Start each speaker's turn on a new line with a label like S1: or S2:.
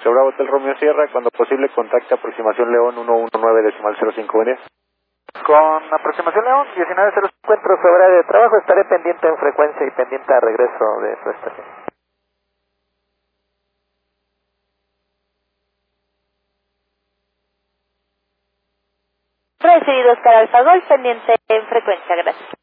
S1: Foxtrot Bravo Hotel Romeo Sierra, cuando posible contacte aproximación León 119.05, buen día.
S2: Con aproximación León 19.05, encuentro su hora de trabajo, estaré pendiente en frecuencia y pendiente a regreso de su estación.
S3: Recibido Oscar Alfa Golf, pendiente en frecuencia, gracias.